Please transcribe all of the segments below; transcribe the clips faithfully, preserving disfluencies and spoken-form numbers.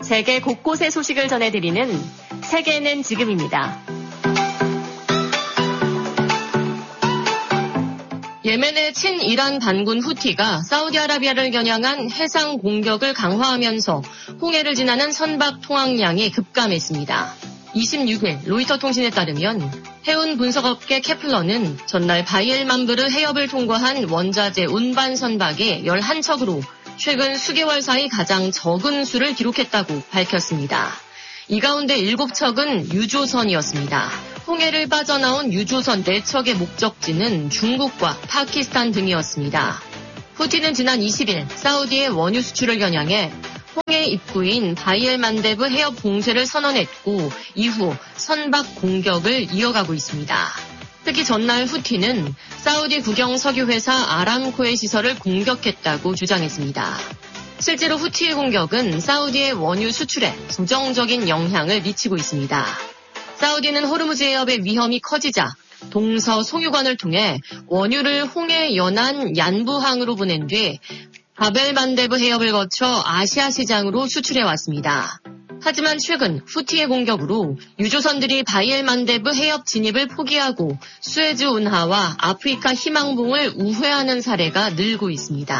세계 곳곳의 소식을 전해드리는 세계는 지금입니다. 예멘의 친이란 반군 후티가 사우디아라비아를 겨냥한 해상 공격을 강화하면서 홍해를 지나는 선박 통항량이 급감했습니다. 이십육 일 로이터 통신에 따르면 해운 분석업계 케플러는 전날 바이엘만브르 해협을 통과한 원자재 운반 선박이 열한 척으로 최근 수개월 사이 가장 적은 수를 기록했다고 밝혔습니다. 이 가운데 일곱 척은 유조선이었습니다. 홍해를 빠져나온 유조선 네 척의 목적지는 중국과 파키스탄 등이었습니다. 후티는 지난 이십 일 사우디의 원유 수출을 겨냥해 홍해 입구인 바이엘만데브 해협 봉쇄를 선언했고 이후 선박 공격을 이어가고 있습니다. 특히 전날 후티는 사우디 국영 석유회사 아람코의 시설을 공격했다고 주장했습니다. 실제로 후티의 공격은 사우디의 원유 수출에 부정적인 영향을 미치고 있습니다. 사우디는 호르무즈 해협의 위험이 커지자 동서 송유관을 통해 원유를 홍해 연안 얀부항으로 보낸 뒤 바벨만데브 해협을 거쳐 아시아 시장으로 수출해왔습니다. 하지만 최근 후티의 공격으로 유조선들이 바이엘만데브 해협 진입을 포기하고 수에즈 운하와 아프리카 희망봉을 우회하는 사례가 늘고 있습니다.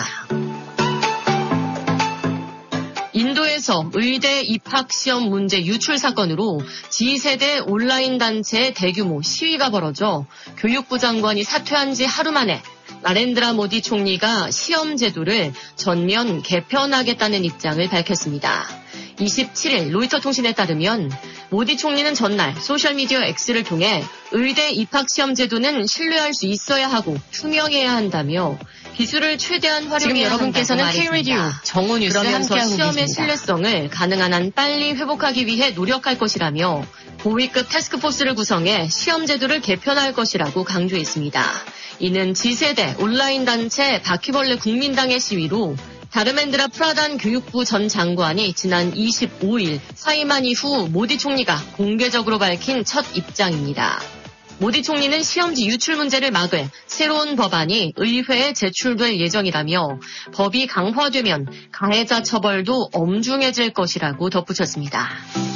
인도에서 의대 입학시험 문제 유출 사건으로 지세대 온라인 단체의 대규모 시위가 벌어져 교육부 장관이 사퇴한 지 하루 만에 나렌드라 모디 총리가 시험 제도를 전면 개편하겠다는 입장을 밝혔습니다. 이십칠 일 로이터 통신에 따르면 모디 총리는 전날 소셜미디어 X를 통해 의대 입학시험 제도는 신뢰할 수 있어야 하고 투명해야 한다며 기술을 최대한 활용해야 지금 여러분께서는 K-라디오 정오 뉴스 그러면서 시험의 계십니다. 신뢰성을 가능한 한 빨리 회복하기 위해 노력할 것이라며 고위급 태스크포스를 구성해 시험 제도를 개편할 것이라고 강조했습니다. 이는 지세대 온라인 단체 바퀴벌레 국민당의 시위로 다르멘드라 프라단 교육부 전 장관이 지난 이십오 일 사임한 이후 모디 총리가 공개적으로 밝힌 첫 입장입니다. 모디 총리는 시험지 유출 문제를 막을 새로운 법안이 의회에 제출될 예정이라며 법이 강화되면 가해자 처벌도 엄중해질 것이라고 덧붙였습니다.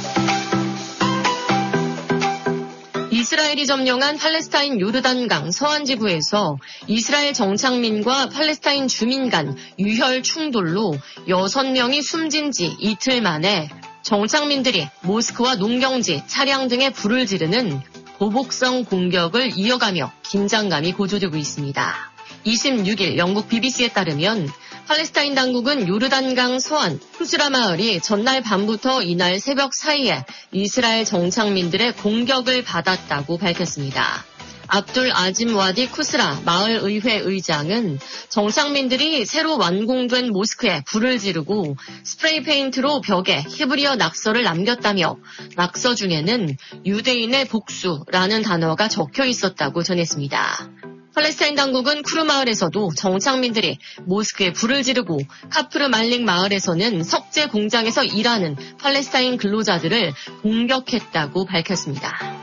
이스라엘이 점령한 팔레스타인 요르단강 서안 지구에서 이스라엘 정착민과 팔레스타인 주민 간 유혈 충돌로 여섯 명이 숨진 지 이틀 만에 정착민들이 모스크와 농경지, 차량 등에 불을 지르는 보복성 공격을 이어가며 긴장감이 고조되고 있습니다. 이십육 일 영국 비비씨에 따르면 팔레스타인 당국은 요르단강 서안 쿠스라 마을이 전날 밤부터 이날 새벽 사이에 이스라엘 정착민들의 공격을 받았다고 밝혔습니다. 압둘 아짐 와디 쿠스라 마을의회 의장은 정착민들이 새로 완공된 모스크에 불을 지르고 스프레이 페인트로 벽에 히브리어 낙서를 남겼다며 낙서 중에는 유대인의 복수라는 단어가 적혀 있었다고 전했습니다. 팔레스타인 당국은 쿠르 마을에서도 정착민들이 모스크에 불을 지르고 카프르 말릭 마을에서는 석재 공장에서 일하는 팔레스타인 근로자들을 공격했다고 밝혔습니다.